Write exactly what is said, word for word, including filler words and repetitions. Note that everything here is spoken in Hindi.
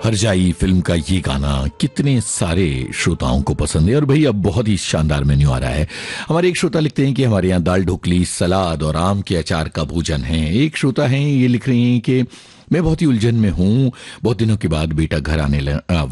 हरजाई फिल्म का ये गाना कितने सारे श्रोताओं को पसंद है और भाई अब बहुत ही शानदार मेन्यू आ रहा है। हमारे एक श्रोता लिखते हैं कि हमारे यहाँ दाल ढोकली, सलाद और आम के अचार का भोजन है। एक श्रोता हैं, ये लिख रही हैं कि मैं बहुत ही उलझन में हूँ, बहुत दिनों के बाद बेटा घर आने